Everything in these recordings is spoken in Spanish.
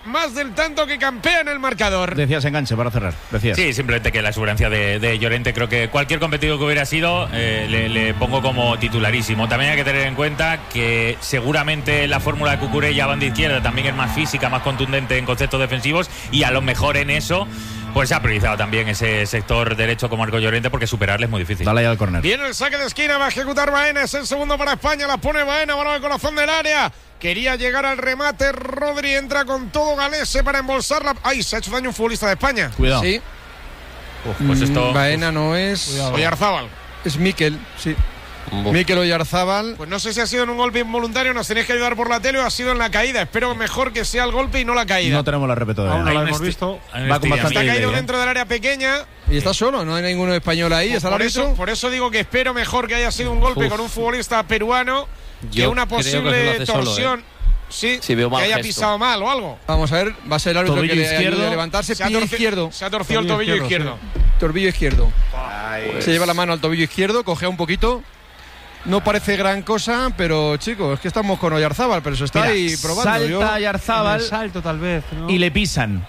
más del tanto que campea en el marcador. Decías enganche para cerrar. Decías. Sí, simplemente que la exuberancia de Llorente, creo que cualquier competido que hubiera sido, le pongo como titularísimo. También hay que tener en cuenta que seguramente la fórmula de Cucurella, banda izquierda, también es más física, más contundente en conceptos defensivos, y a lo mejor en eso pues se ha priorizado también ese sector derecho con Marco Llorente, porque superarle es muy difícil. Dale ahí al córner. Viene el saque de esquina, va a ejecutar Baena, es el segundo para España, la pone Baena, balón al corazón del área. Quería llegar al remate, Rodri entra con todo Galese para embolsarla. ¡Ay! Se ha hecho daño un futbolista de España. Cuidado. Sí. Pues esto. Baena no es. Oyarzábal. Es Mikel, sí. Mikel Oyarzábal. Pues no sé si ha sido en un golpe involuntario, nos tenéis que ayudar por la tele, o ha sido en la caída. Espero mejor que sea el golpe y no la caída. No tenemos la RP todavía. Aún no la hemos visto. Va con bastante Está caído delay, dentro del área pequeña. Y está solo, no hay ninguno español ahí. Está Por eso digo que espero mejor que haya sido un golpe con un futbolista peruano que una posible torsión. Sí, veo mal que haya gesto. pisado mal o algo. Vamos a ver, va a ser el árbitro Tobillo que le izquierdo. ayude a levantarse. Se ha Pie torcido- izquierdo. Se ha torcido el tobillo izquierdo. Tobillo izquierdo. Se lleva la mano al tobillo izquierdo, cojea un poquito. No parece gran cosa, pero chicos, es que estamos con Oyarzábal, pero eso está Mira, ahí probando. salta Oyarzábal En el salto, tal vez, ¿no? y le pisan.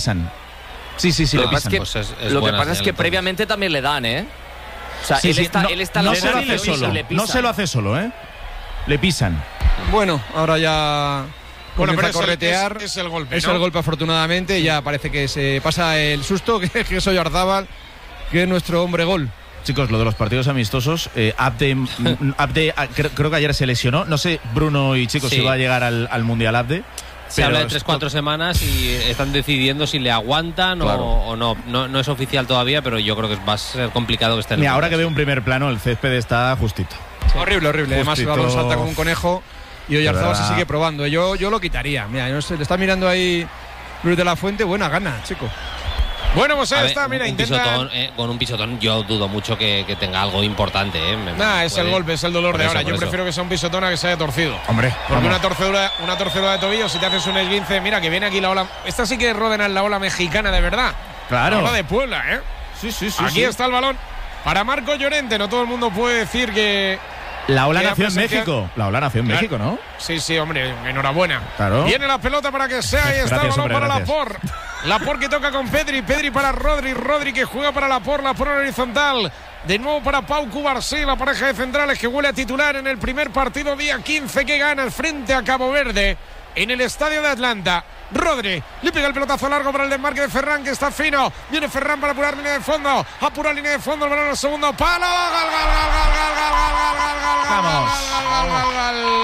Sí, Lo le que pasa pisan. lo que pasa es que previamente también le dan, ¿eh? O sea, Sí, él sí, está no al se lo lado hace y solo. le pisan. No se lo hace solo, ¿eh? Le pisan. Bueno, ahora ya Bueno, comienza pero a corretear. es el golpe, Es ¿no? el golpe, afortunadamente. Ya parece que se pasa el susto, que es Oyarzábal, que es nuestro hombre gol. Chicos, lo de los partidos amistosos, Abde, creo que ayer se lesionó. No sé, Bruno y chicos, Sí. si va a llegar al Mundial Abde. Se habla de 3-4 semanas y están decidiendo si le aguantan Claro. o no. No es oficial todavía, pero yo creo que va a ser complicado que esté en el Mira, ahora que Mundial. veo un primer plano, el césped está justito. Horrible. Además, el Justito. balón salta como un conejo y Oyarzábal se verdad. sigue probando. Yo lo quitaría. Mira, no sé, le está mirando ahí Luis de la Fuente. Buena gana, chico. Bueno, pues A ahí ver, está, mira, un intenta. pisotón, con un pisotón yo dudo mucho que tenga algo importante. Nah, es el golpe, es el dolor Por de eso, ahora. por Yo eso. prefiero que sea un pisotón a que se haya torcido. Hombre, Porque vamos. una torcedura de tobillo, si te haces un esguince, mira que viene aquí la ola. Esta sí que es Ródenas, la ola mexicana de verdad. Claro. La ola de Puebla, ¿eh? Sí. Aquí está el balón para Marco Llorente. No todo el mundo puede decir que. La ola Queda nació en presencia- México. La ola nació en Claro. México, ¿no? Sí, hombre, enhorabuena. Claro. Viene la pelota para que sea. Ahí está Gracias, el balón hombre, para gracias. Laporte. Laporte que toca con Pedri. Pedri para Rodri. Rodri que juega para Laporte en horizontal. De nuevo para Pau Cubarsí, la pareja de centrales que huele a titular en el primer partido día 15 que gana el frente a Cabo Verde en el estadio de Atlanta. Rodri le pega el pelotazo largo para el desmarque de Ferran, que está fino. Viene Ferran para apurar línea de fondo. Apura línea de fondo, el balón al segundo palo. Gol, gol, gol, gol, gol, gol, gol, gol, gol, gol, Vamos. gol, gol, gol, gol, gol.